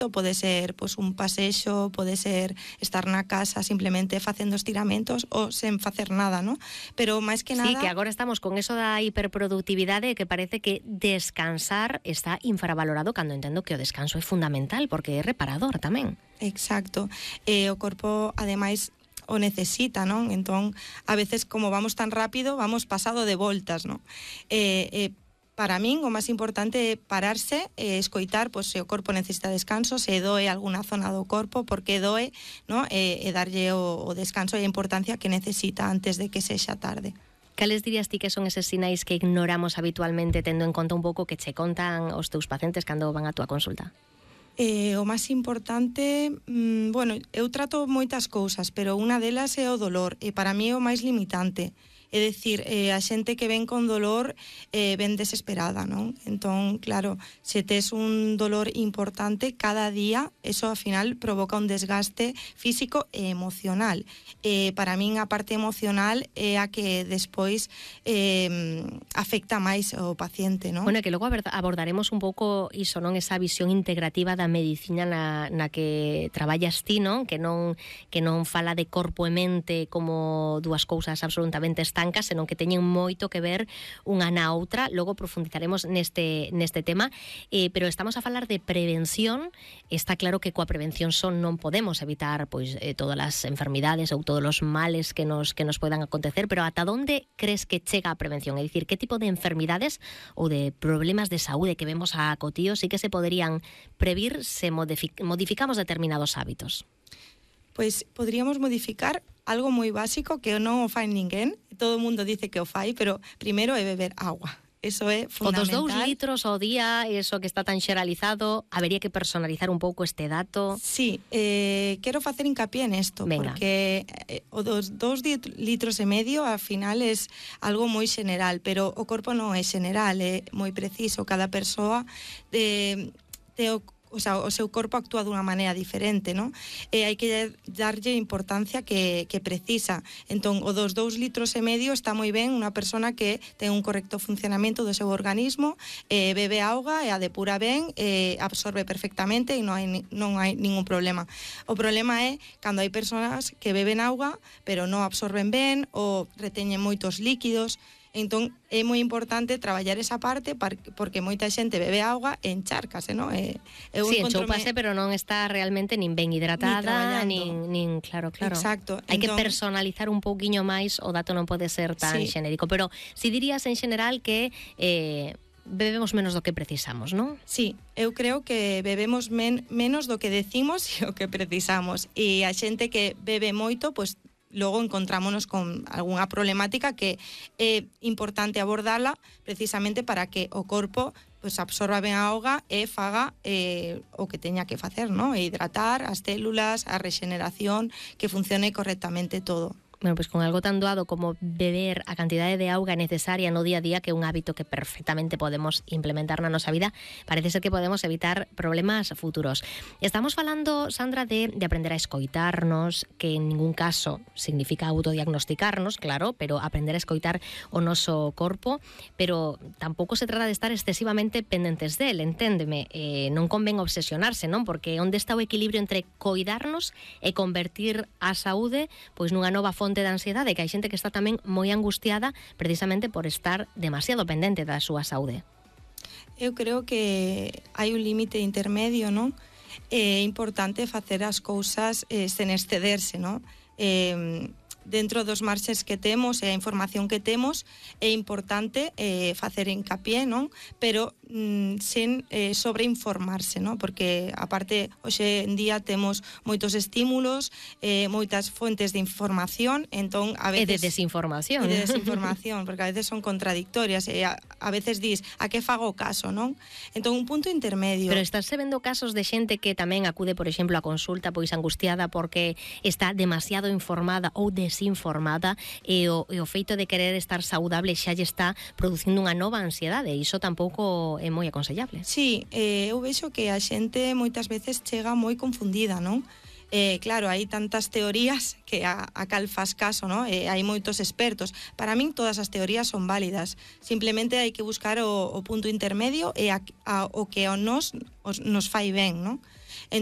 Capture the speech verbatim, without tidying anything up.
pode ser pois, un pasexo, pode ser estar na casa simplemente facendo estiramentos ou sen facer nada, ¿no? Pero máis que nada... Sí, que agora estamos con eso da hiperproductividade que parece que descansar está infravalorado cando entendo que o descanso é fundamental porque é reparador tamén. Exacto. Eh, o corpo, ademais, o necesita, non? Entón, a veces, como vamos tan rápido, vamos pasado de voltas, non? Eh, eh, Para min, o máis importante é pararse e escoitar pois, se o corpo necesita descanso, se doe alguna zona do corpo, porque doe, no? e, e darlle o, o descanso e a importancia que necesita antes de que sexa tarde. Cales dirías ti que son eses sinais que ignoramos habitualmente, tendo en conta un pouco que che contan os teus pacientes cando van á túa consulta? Eh, o máis importante, mmm, bueno, eu trato moitas cousas, pero unha delas é o dolor, e para mí é o máis limitante. É dicir, eh, a xente que ven con dolor eh, ven desesperada, non? Entón, claro, se tes un dolor importante cada día, eso ao final provoca un desgaste físico e emocional. Eh, para min a parte emocional é a que despois eh, afecta máis ao paciente, non? Bueno, que logo abordaremos un pouco iso, non? Esa visión integrativa da medicina na, na que traballas ti, non? Que non que non fala de corpo e mente como dúas cousas absolutamente estancas, senón que teñen moito que ver unha na outra. Logo profundizaremos neste neste tema, eh, pero estamos a falar de prevención. Está claro que coa prevención son non podemos evitar pois eh, todas as enfermidades ou todos os males que nos que nos poidan acontecer, pero ata onde crees que chega a prevención? É dicir, que tipo de enfermidades ou de problemas de saúde que vemos a cotío sí que se poderían previr se modific- modificamos determinados hábitos? Pois poderíamos modificar algo moi básico que non o fai ninguén, todo o mundo dice que o fai, pero primeiro é beber agua. Eso é fundamental. O dos dous litros ao día, eso que está tan xeralizado, habería que personalizar un pouco este dato. Sí, eh, quero facer hincapié nesto, Venga. porque eh, o dos dous litros e medio, ao final, é algo moi xeneral, pero o corpo non é xeneral, é moi preciso. Cada persoa eh, te o O, sea, o seu corpo actúa dunha maneira diferente, non? E hai que darlle importancia que, que precisa. Entón, o dos dous litros e medio está moi ben unha persona que ten un correcto funcionamento do seu organismo, eh, bebe auga e a depura ben, eh, absorbe perfectamente e non hai, non hai ningún problema. O problema é cando hai persoas que beben auga, pero non absorben ben ou reteñen moitos líquidos. Entón, é moi importante traballar esa parte porque moita xente bebe auga e encharcase, non? E, eu sí, enchoupase, pero non está realmente nin ben hidratada, nin, nin claro, claro. Exacto. Hai entón, que personalizar un pouquiño máis, o dato non pode ser tan sí. xenérico. Pero si dirías en general que eh, bebemos menos do que precisamos, non? Sí, eu creo que bebemos men menos do que decimos e o que precisamos. E a xente que bebe moito, pois, pues, logo encontrámonos con algunha problemática que é importante abordarla precisamente para que o corpo pues, absorba ben a auga e faga eh, o que teña que facer, ¿no? E hidratar as células, a rexeneración, que funcione correctamente todo. Bueno, pues con algo tan doado como beber a cantidade de auga necesaria no día a día, que é un hábito que perfectamente podemos implementar na nosa vida, parece ser que podemos evitar problemas futuros. Estamos falando, Sandra, de, de aprender a escoitarnos, que en ningún caso significa autodiagnosticarnos, claro, pero aprender a escoitar o noso corpo, pero tampouco se trata de estar excesivamente pendentes del, enténdeme, eh, non convén obsesionarse, non? Porque onde está o equilibrio entre coidarnos e convertir a saúde pois nunha nova fonte de ansiedade, que hai xente que está tamén moi angustiada precisamente por estar demasiado pendente da súa saúde. Eu creo que hai un límite intermedio, non? É importante facer as cousas eh, sen excederse, non? Eh, dentro dos marxes que temos e a información que temos é importante eh, facer hincapié, non? Pero mm, sen eh, sobreinformarse, non? Porque aparte hoxe en día temos moitos estímulos, eh, moitas fuentes de información, entón a veces e de desinformación. E de desinformación, porque a veces son contradictorias e a, a veces dis, a que fago caso, non? Entón un punto intermedio. Pero estás vendo casos de xente que tamén acude, por exemplo, a consulta pois angustiada porque está demasiado informada ou desinformada e o, e o feito de querer estar saudable xa lle está producindo unha nova ansiedade e iso tampouco é moi aconsellable. Sí, eh, eu vexo que a xente moitas veces chega moi confundida, non? Eh, claro, hai tantas teorías que a, a cal faz caso, ¿no? Eh, hai moitos expertos. Para min todas as teorías son válidas. Simplemente hai que buscar o, o punto intermedio e a, a, o que a nos, os, nos fai ben, ¿no?